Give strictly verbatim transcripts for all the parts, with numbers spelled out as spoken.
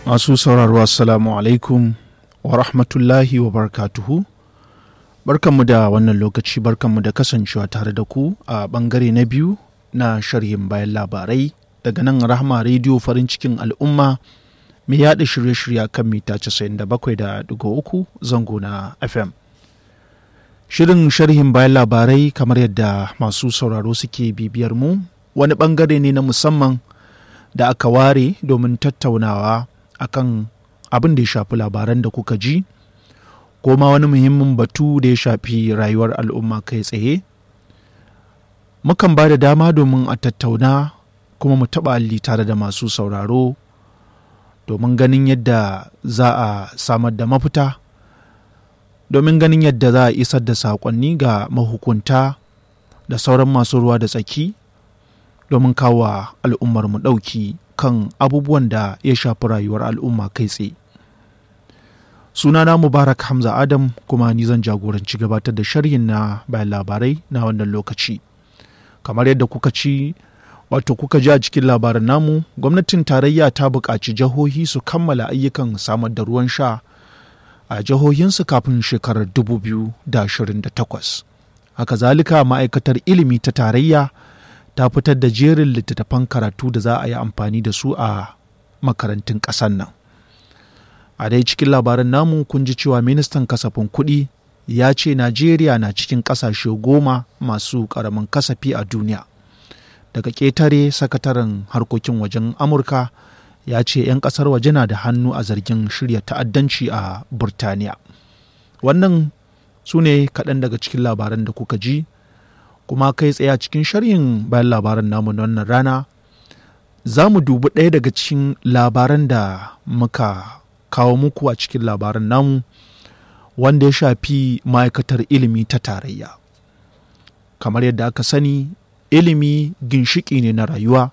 Masu sauraro assalamu alaikum wa rahmatullahi wa barakatuhu. Barkanmu da wannan lokaci, barkanmu da kasancewa tare da ku a bangare na biyu na sharhin bayan labarai daga nan Rahma Radio farin cikin al'umma mai yaɗa shirye-shirye kan mita casa'in da bakwai da digo uku zango na F M. Shirin sharhin bayan labarai kamar yadda masu sauraro suke bibiyar mu wani bangare ne na musamman da aka ware domin tattaunawa akan abin da ya shafi labaran da kuka ji ko ma wani muhimmin batu da ya shafi rayuwar al'umma kai tsaye. Mukan ba da dama domin a tattauna kuma mu taɓa alli tare da masu sauraro domin ganin yadda za a samar da mafita, domin ganin yadda za a isar da saƙonni ga mahukunta da sauran masu ruwa da tsaki domin kawo al'ummar mu ɗauki kan abubuwan da ya shafi rayuwar al'umma kai tsaye. Sunana Mubarak Hamza Adam kuma ni zan jagoranci gabatar da sharhin na bayan labarai na wannan lokaci. Kamar yadda kuka ci wato kuka ji a cikin labaran namu, gwamnatin tarayya ta buƙaci jihohi su kammala ayyukan samar da ruwan sha a jihohinsu kafin shekarar dubu biyu da ashirin da takwas. Haka zalika ma'aikatar ilimi ta tarayya ta fitar da jerin littattafan karatu da za a yi amfani da su a makarantun ƙasar nan. A dai cikin labaran namu kun ji cewa ministan kasafin kuɗi ya ce Najeriya na cikin ƙasashe goma masu ƙaramin kasafi a duniya. Daga ƙetare, sakataren harkokin wajen Amurka ya ce 'yan ƙasar waje na da hannu a zargin shirya ta'addanci a Burtaniya. Wannan su ne kaɗan daga cikin labaran da kuka ji. Kuma kai tsaye a cikin sharhin bayan labaran namu na wannan rana za mu dubi ɗaya daga cikin labaran da muka kawo muku a cikin labaran namu wanda ya shafi ma'aikatar ilimi ta tarayya. Kamar yadda aka sani, ilimi ginshiƙi ne na rayuwa.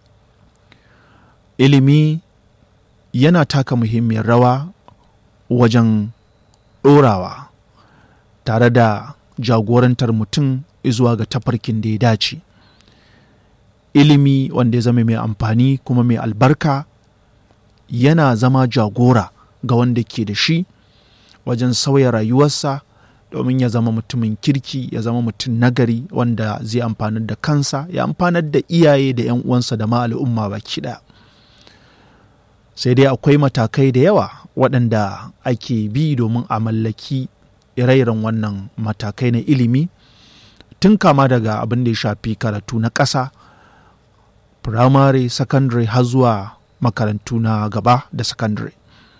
Ilimi yana taka muhimmiyar rawa wajen ɗorawa tare da jagorantar mutum zuwa ga tafarkin da ya dace. Ilimi wanda ya zama mai amfani kuma mai albarka yana zama jagora ga wanda ke da shi wajen sauya rayuwarsa domin ya zama mutumin kirki, ya zama mutum nagari wanda zai amfanar da kansa, ya amfanar da iyaye da 'yan uwansa da ma al'umma baki ɗaya. Sai dai akwai matakai da yawa waɗanda ake bi domin a mallaki ire-iren wannan matakai na ilimi, tun kama daga abin da ya shafi karatu na ƙasa, firamare, sakandare har zuwa makarantu na gaba da sakandare.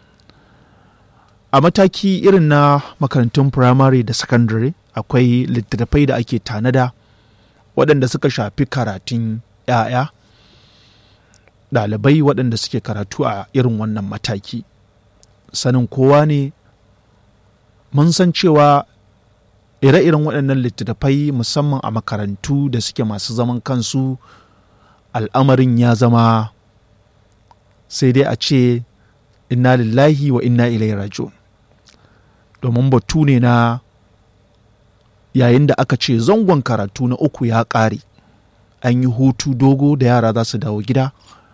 A mataki irin na makarantun firamare da sakandare akwai littattafai da ake tanada waɗanda suka shafi karatun 'ya'ya, ɗalibai waɗanda suke karatu a irin wannan mataki. Sanin kowa ne, mun san cewa ire-iren waɗannan littattafai musamman a makarantu da suke masu zaman kansu, al'amarin ya zama sai dai a ce inna lillahi wa inna ilaihi raji'un. Domin batu ne na yayin da aka ce zangon karatu na uku ya ƙare, an yi hutu dogo da yara za su dawo gida,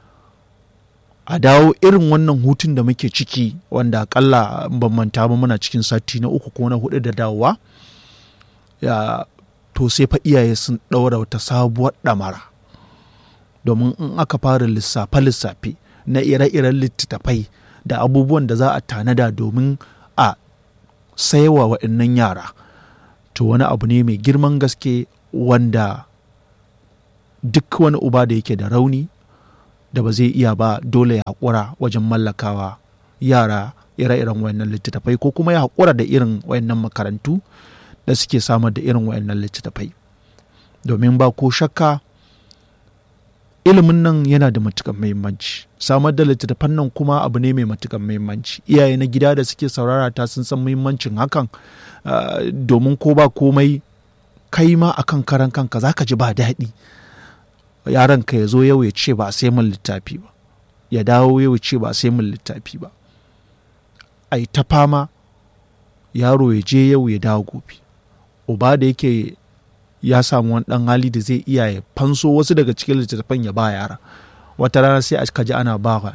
a dawo irin wannan hutun da muke ciki wanda akalla ban manta ba muna cikin sati na uku ko na hudu da dawowa. Ya, to sai fa iyaye sun ɗaura wata sabuwar ɗamara, domin in aka fara lissafe-lissafe na ire-iren littattafai da abubuwan da za a tanada domin a saiwa waɗannan yara, to wani abu ne mai girman gaske wanda duk wani uba da yake da rauni da ba zai iya ba dole ya haƙura wajen mallakawa yara ire-iren waɗannan littattafai ko kuma ya haƙura da irin waɗannan makarantu da suke samar da irin waɗannan littattafai. Domin ba ko shakka ilimin nan yana da matuƙar muhimmanci, samar da littattafan nan kuma abu ne mai matuƙar muhimmanci. Iyaye na gida da suke saurara ta sun san muhimmancin hakan, uh, domin ko ba komai kai ma akan karan kanka za ka ji ba daɗi yaron ka ya zo yau ya ce ba a sai min littafi ba, ya dawo yau ya ce ba a sai min littafi ba, ai ta fama yaro ya je yau ya dawo gobe. Uba da yake ya samu wani ɗan hali da zai iya ya fanso wasu daga cikin littattafan ya ba yara, wata rana sai aka ji ana ba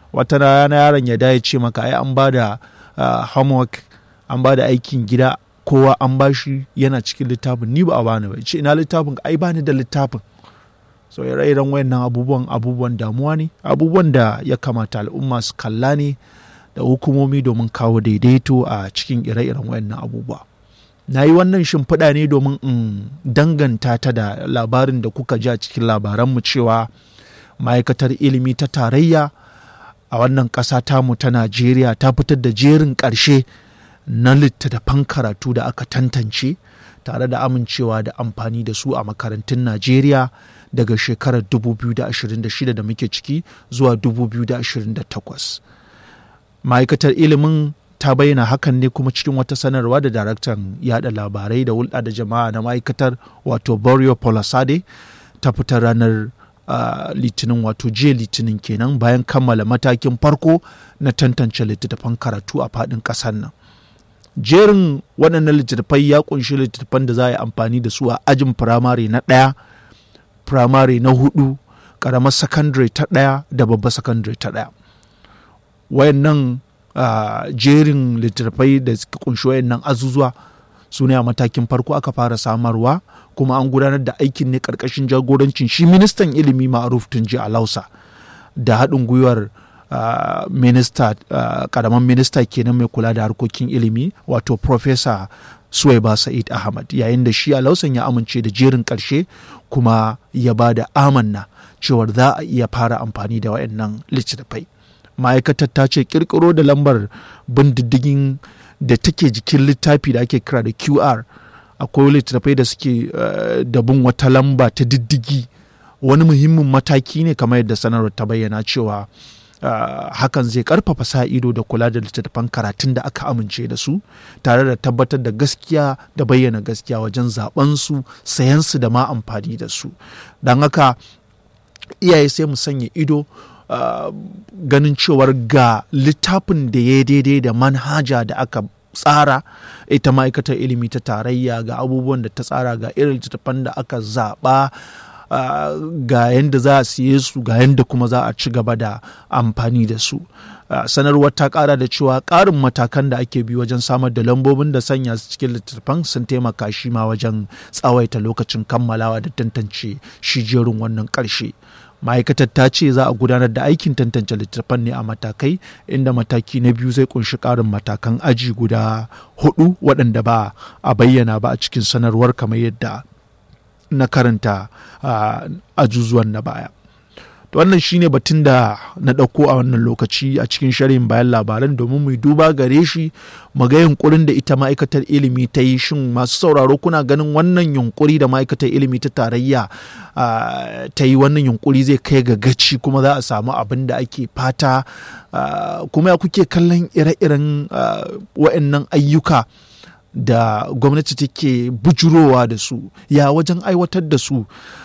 wata rana yaron ya da ya ce maka ai an ba da uh, homework, an ba da aikin gida, kowa an ba shi yana cikin littafin, ni ba a bani ba. Ce ina littafin? Ai bani da littafin. So ire-iren wayannan abubuwan abubuwan damuwa ne, abubuwan da ya kamata al'umma su kalla ne da hukumomi domin kawo daidaito a cikin ire-iren wayannan abubuwa. Na yi wannan shimfiɗa ne domin in danganta ta da labarin da kuka ji a cikin labaranmu cewa ma'aikatar ilimi ta tarayya a wannan ƙasa tamu ta Najeriya ta fitar da jerin ƙarshe na littattafan karatu da aka tantance tare da amincewa da amfani da su a makarantun Najeriya daga shekarar dubu biyu da ashirin da shida da muke ciki zuwa dubu biyu da ashirin da takwas. Ma'aikatar ilimin ta bayyana hakan ne kuma cikin wata sanarwa da daraktan yada labarai da hulɗa da jama'a na ma'aikatar wato Borio Polasade ta fitar ranar uh, litinin wato jiya litinin kenan bayan kammala matakin farko na tantance littattafan karatu a faɗin ƙasar nan. Jerin waɗannan littattafai ya ƙunshi littattafan da za a yi amfani da su a ajin firamare na ɗaya, firamare na hudu, ƙaramar sakandare ta ɗaya da babbar sakandare ta ɗaya. Wayannan uh, jerin littattafai da suka ƙunshi wayannan azuzuwa su ne a matakin farko aka fara samarwa, kuma an gudanar da aikin ne ƙarƙashin jagorancin shi ministan ilimi Ma'aruf Tunji Alausa da haɗin gwiwar Uh, minista uh, karaman minista kenan mai kula da harkokin ilimi wato Professor Suwaiba Sa'id Ahmad, yayin da shi Alausan ya amince da jerin ƙarshe kuma ya ba da amanna cewar za a iya fara amfani da waɗannan littattafai. Ma'aikatar ta ce ƙirƙiro da lambar bin diddigin da take jikin littafi da ake kira da Q R, akwai littattafai da suke uh, da bin wata lamba ta diddigi, wani muhimmin mataki ne kamar yadda sanarwar ta bayyana cewa Uh, hakan zai karfafa sa ido da kula da littattafan karatun da aka amince da su tare da tabbatar da gaskiya da bayyana gaskiya wajen zaben su, sayan su da ma amfani da su. Don haka iyaye sai mu sanya ido uh, ganin cewar ga littafin da ya daidai da manhaja da aka tsara ita ma'aikatar ilimi ta tarayya, ga abubuwan da ta tsara, ga irin littattafan da aka zaɓa, Uh, ga yadda za a siye su, ga yadda kuma za a ci gaba da amfani da su. Uh, sanarwar ta kara da cewa karin matakan da ake bi wajen samar da lambobin da sanya su cikin littattafan sun taimaka shi ma wajen tsawaita lokacin kammalawa da tantance shi jerin wannan ƙarshe. Ma'aikatar ta ce za a gudanar da aikin tantance littattafan ne a matakai, inda mataki na biyu zai kunshi ƙarin matakan aji guda hudu waɗanda ba a bayyana ba a cikin sanarwar kamar yadda na karanta uh, ajuzuwan na baya. To wannan shine batun da na ɗauko a wannan lokaci a cikin sharhin bayan labaran domin mu duba gare shi mu ga yunkurin da ita ma'aikatar ilimi ta yi. Shin masu sauraro kuna ganin wannan yunkuri da ma'aikatar ilimi ta tarayya uh, ta yi, wannan yunkuri zai kai ga gaci kuma za a samu abin da ake fata? Uh, kuma ya kuke kallon ire-iren uh, wa'annan ayyuka da gwamnati take bujurowa da su, ya wajen aiwatar da su,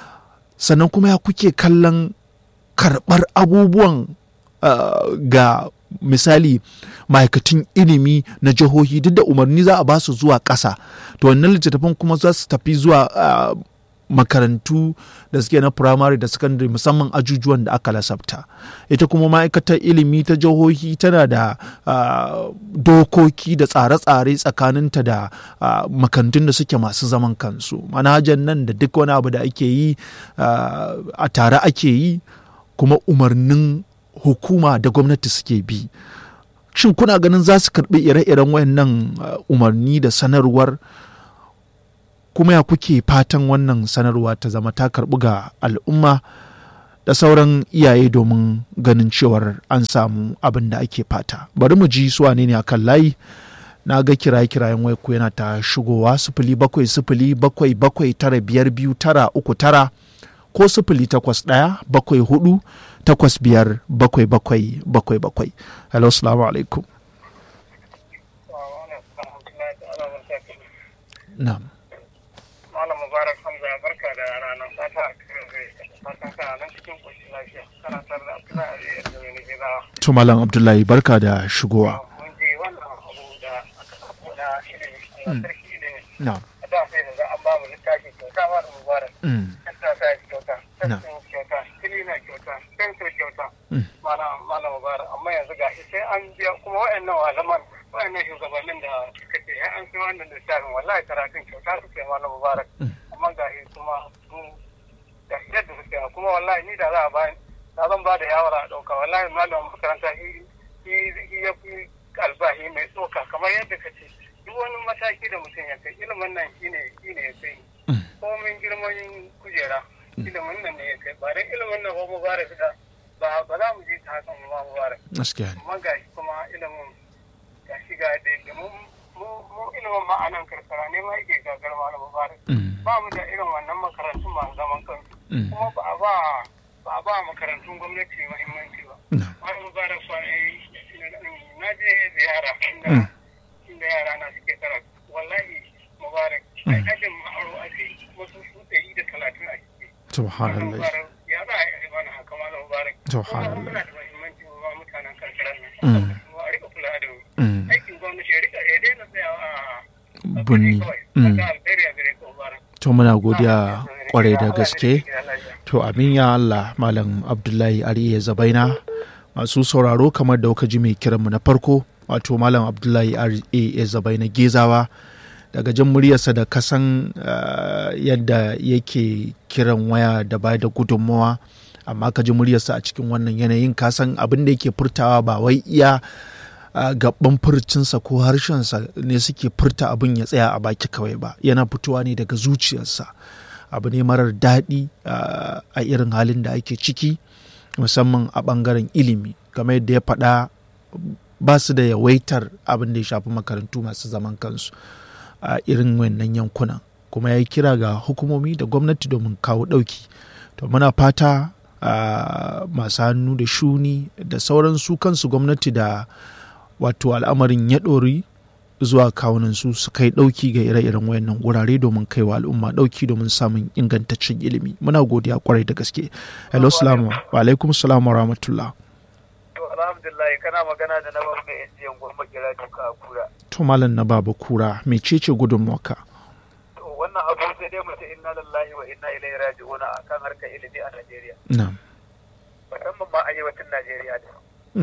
sannan kuma ya kuke kallon karɓar abubuwan uh, ga misali ma'aikatan ilimi na jihohi, duk da umarni za a ba su zuwa ƙasa, to wannan littattafan kuma za su tafi zuwa uh, makarantu da suke na firamare da sakandare, musamman ajujuwan da aka lasafta. Ita kuma ma'aikatar ilimi ta jihohi tana da uh, dokoki da tsare-tsare tsakaninta da uh, makarantun da suke masu zaman kansu. Manhajan nan da duk wani abu da ake yi uh, a tare ake yi, kuma umarnin hukuma da gwamnati suke bi. Shin kuna ganin za su karɓi ire-iren wayannan uh, umarni da sanarwar? Kuma ya kuke fatan wannan sanarwa ta zama ta karɓi ga al'umma da sauran iyaye domin ganin cewar an samu abin da ake fata? Bari mu ji su wane ne akan layi. Na ga kiraye-kirayen wai ku yana ta shigowa sifili bakwai sifili bakwai bakwai tara biyar biyu tara uku tara ko sifili takwas ɗaya bakwai hudu takwas biyar bakwai bakwai bakwai bakwai. Hello, salamu alaikum. Na'am. Malam Mubarak Hamza, barka da ranar fata fatan kana nan cikin ƙoshin lafiya. Kana tare da Abdullahi da wani gidawa. To Malam Abdullahi, barka da shigowa. Mun je wannan abu da aka samu na ilimi, na sarki ilimi. Na'am. A da sai da an ba mu littafi kyauta, Malam Mubarak. Kasa sa kyauta, sassan kyauta, hali na kyauta fensir kyauta malam malam mubarak amma yanzu gashi sai an biya kuma wayannan malaman wayannan shugabannin da suka ce ya an sai wannan lissafin wallahi karatun kyauta suke malam mubarak amma gashi kuma da yadda suke kuma wallahi ni da za a bayan da zan ba da yawara a ɗauka wallahi malam makaranta shi ya fi albahi mai tsoka kamar yadda ka ce duk wani mataki da mutum ya kai ilimin nan shine shine ya kai komin girman kujera ilimin nan ne ya kai ba dan ilimin nan ba mubarak da ba ba za mu je ta hakan ba mubarak gaskiya amma gashi kuma ilimin gashi ga da mu mu ilimin ma'anan karkara ne ma yake gagar malam mubarak ba mu da irin wannan makarantun ma zaman kansu kuma ba a ba ba a ba makarantun gwamnati muhimmanci ba malam mubarak fa na je ziyara inda inda yara na suke karatu wallahi mubarak ai ajin ma'aro ake wasu su ɗari da talatin a ciki subhanallah ya za a yi mana haka malam mubarak subhanallah muna da muhimmanci ba mutanen karkarar nan a rika kula da aikin gwamnati ya rika ya daina tsayawa a bunni ga alberia gare ko mubarak to muna godiya kwarai da gaske to amin ya Allah malam Abdullahi Ariye Zabaina. Masu sauraro kamar da kuka ji mai kiranmu na farko wato malam Abdullahi Ariye Zabaina Gezawa daga jan muryarsa da kasan uh, yadda yake kiran waya da ba da gudunmawa amma ka ji muryarsa a cikin wannan yanayin kasan abin da yake furtawa ba wai iya uh, gaban furcinsa ko harshensa ne suke furta abin ya tsaya a baki kawai ba yana fitowa ne daga zuciyarsa abu ne marar daɗi uh, a irin halin da ake ciki musamman a ɓangaren ilimi kamar yadda ya faɗa ba su da yawaitar abin da ya shafi makarantu masu zaman kansu a irin wannan yankunan kuma ya yi kira ga hukumomi da gwamnati domin kawo ɗauki to muna fata masu hannu da shuni da sauran su kansu gwamnati da wato al'amarin ya ɗori zuwa kawunan su su kai ɗauki ga ire-iren wayannan wurare domin kai wa al'umma ɗauki domin samun ingantaccen ilimi muna godiya kwarai da gaske. Hello salamu wa alaikum salamu wa rahmatullah. To alhamdulillah kana magana da na babu mai injiyan gurma kira duka a kura. To malam na babu kura mecece gudunmuwarka? To wannan abu sai dai mutum inna lillahi wa inna ilaihi raji'un akan harkar ilimi a Najeriya. Na'am. Musamman ma arewacin Najeriya da.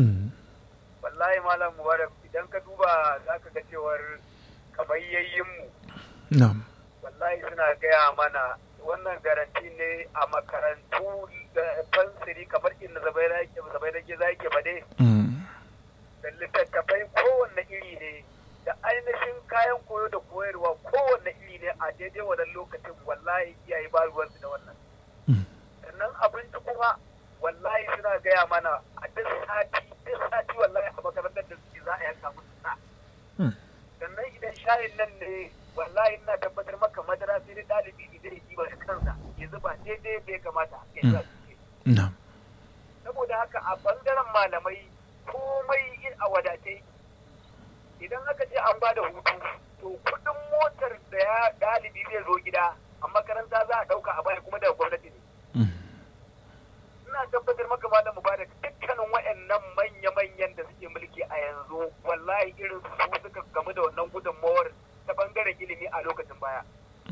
Wallahi malam Mubarak idan ka duba za ka ga cewar kamar yayyinmu na'am wallahi suna gaya mana wannan garanti ne a makarantu da fansiri kamar inda zabai da ke zake ba dai da littattafai kowanne iri ne da ainihin kayan koyo da koyarwa kowanne iri ne a daidai wannan lokacin wallahi iyaye ba ruwansu da wannan sannan abinci kuma wallahi suna gaya mana a duk sati duk sati wallahi a makarantar da suke za a yanka musu sa sannan idan shayin nan ne wallahi ina tabbatar maka madara sai dai ɗalibi idan ya ba kansa ya zuba daidai da ya kamata ya sha suke saboda haka a bangaren malamai komai a wadatai idan aka ce an ba da hutu to kuɗin motar da ya ɗalibi zai zo gida a makaranta za a ɗauka a baya kuma daga gwamnati ne ina tabbatar maka malam Mubarak dukkanin waɗannan manya-manyan da suke mulki a yanzu wallahi irin su suka gamu da wannan gudunmawar ta bangaren ilimi a lokacin baya.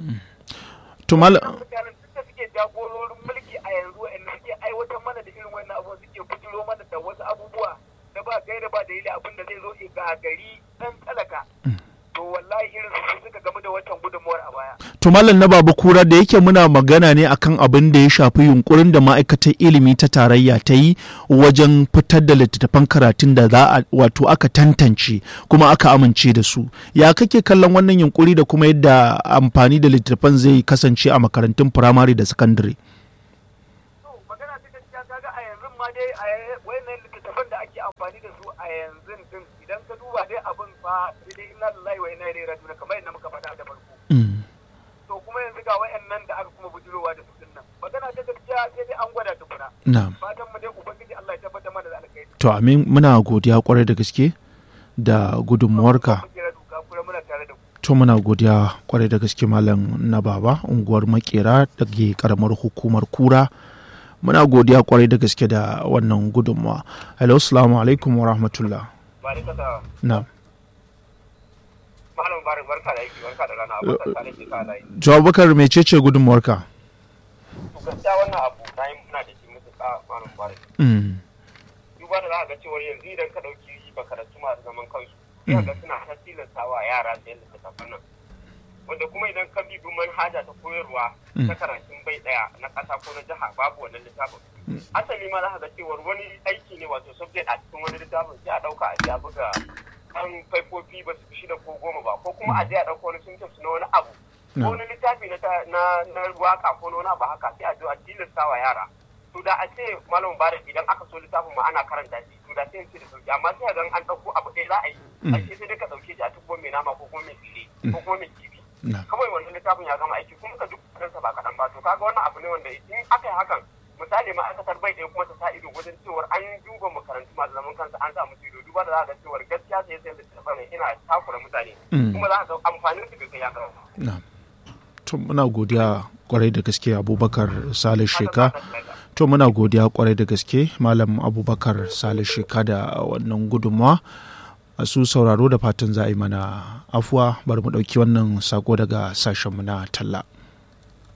To malam mutanen da suke jagororin mulki a yanzu waɗanda suke aiwatar mana da irin wannan abubuwa suke bujiro mana da wasu abubuwa da ba gaira ba da yi abin da zai zo ga gari dan talaka. To wallahi irin su suka gamu da wancan gudunmawar a baya. To malam na babu kura da yake muna magana ne akan abin da ya shafi yunkurin da ma'aikatar ilimi ta tarayya ta yi wajen fitar da littattafan karatun da za a wato aka tantance kuma aka amince da su. Ya kake kallon wannan yunkuri da kuma yadda amfani da littattafan zai kasance a makarantun firamare da sakandare? To magana ta gaskiya kaga a yanzu ma dai a wayannan littattafan da ake amfani da su a yanzu din idan ka duba dai abin fa dai inna lillahi wa inna ilaihi raji'un kamar yadda muka faɗa da farko. To kuma yanzu ga wayannan da aka kuma bujurowa da su din nan magana ta gaskiya sai dai an gwada tukuna. Na'am. Fatan mu dai ubangiji Allah ya tabbatar mana da alkhairi. To amin muna godiya kwarai da gaske da gudunmuwarka. To muna godiya kwarai da gaske malam na baba unguwar makera da ke karamar hukumar kura. Muna godiya kwarai da gaske da wannan gudunmuwa. Hello assalamu alaikum wa rahmatullah. Na'am. Malam Barik barka da aiki barka da rana abokan tare ki ka layi. To Abubakar mecece gudunmuwarka? To gaskiya wannan abu nayi muna da shi mutuka duba da za ga cewa yanzu idan ka ɗauki makarantu masu zaman kansu sai ga suna ta tilastawa yara da yadda littattafan nan, wanda kuma idan ka bibi manhaja ta koyarwa ta karatun bai daya na ƙasa ko na jiha babu wannan littafin. Asali ma za ka ga cewar wani aiki ne wato subject a cikin wani littafin sai a ɗauka a je a buga kan faifofi ba su fi shida ko goma ba, ko kuma a je a ɗauka wani symptoms na wani abu ko wani littafi na na waka ko na wani abu haka sai a zo a tilasta wa yara. To da a ce malam Mubarak idan aka so littafin ma ana karanta shi to da sai ce da sauki, amma sai ga an ɗauko abu ɗaya za a yi ake sai dai ka ɗauke shi a tubo mai nama ko kuma mai tsire ko kuma mai kifi kawai wannan littafin ya gama aiki kuma ka duk kansa ba kaɗan ba. To kaga wannan abu ne wanda in aka yi hakan misali ma'aikatar bai ɗaya kuma ta sa ido wajen cewar an duba makarantu masu zaman kansa an samu ido duba da za ga cewar gaskiya sai sai littafin ina takura mutane kuma za ka ga amfanin su bai kai ya gama. To muna godiya kwarai da gaske Abubakar Salih Sheka. To muna godiya kwarai da gaske Malam Abubakar Salih Sheka da wannan gudunmawa. Masu sauraro da fatan za a yi mana afuwa, bari mu ɗauki wannan sako daga sashenmu na talla.